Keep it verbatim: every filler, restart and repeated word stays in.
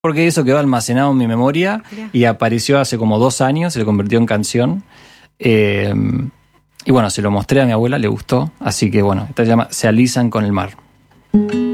Porque eso quedó almacenado en mi memoria y apareció hace como dos años, se convirtió en canción. Eh, y bueno, se lo mostré a mi abuela, le gustó. Así que bueno, esta se llama Se alisan con el mar.